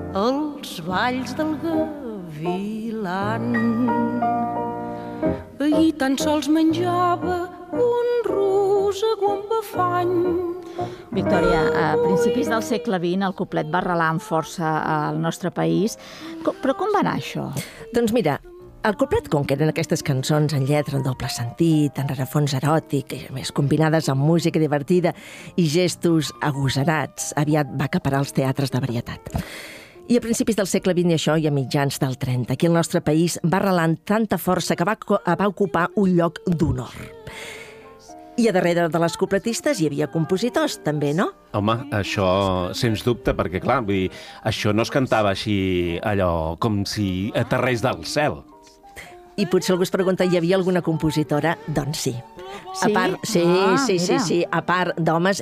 els balls del gavilan. Ahir tan sols menjava un rússego amb afany. Victòria, a principis del segle XX el cuplet va arrelar amb força al nostre país. Però com va anar això? Doncs mira, el cuplet, com que eren aquestes cançons en lletra, en doble sentit, en rerefons eròtic, i a més combinades amb música divertida i gestos agosarats, aviat va acaparar els teatres de varietat. I a principis del segle XX, això, i a mitjans del 30, aquí al nostre país va arrelar amb tanta força que va ocupar un lloc d'honor. I a darrere de les cupletistes hi havia compositors, també, no? Home, això sens dubte, perquè clar, vull dir, això no es cantava així, allò, com si aterrés del cel. I potser algú es pregunta, hi havia alguna compositora? Doncs sí. Sí? A part, sí. A part d'homes,